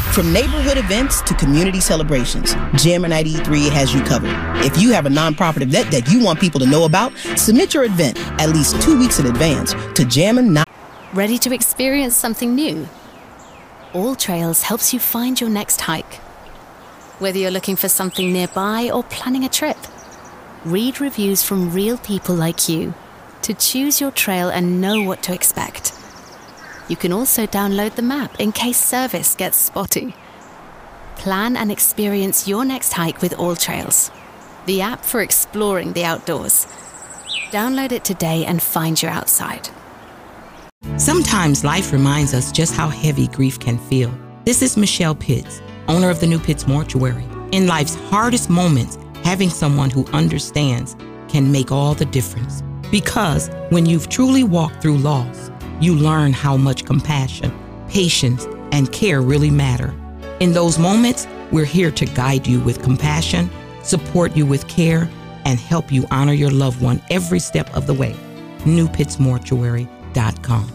From neighborhood events to community celebrations, Jammin' 93 has you covered. If you have a nonprofit event that you want people to know about, submit your event at least 2 weeks in advance to Jammin'. Ready to experience something new? All Trails helps you find your next hike. Whether you're looking for something nearby or planning a trip, read reviews from real people like you to choose your trail and know what to expect. You can also download the map in case service gets spotty. Plan and experience your next hike with All Trails, the app for exploring the outdoors. Download it today and find your outside. Sometimes life reminds us just how heavy grief can feel. This is Michelle Pitts, owner of the New Pitts Mortuary. In life's hardest moments, having someone who understands can make all the difference. Because when you've truly walked through loss, you learn how much compassion, patience, and care really matter. In those moments, we're here to guide you with compassion, support you with care, and help you honor your loved one every step of the way. NewPittsMortuary.com.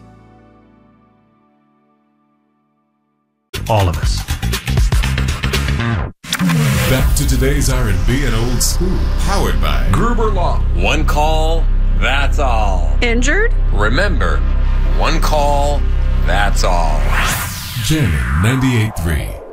All of us. Back to today's R&B and old school. Powered by Gruber Law. One call, that's all. Injured? Remember, one call, that's all. Jammin' 98.3.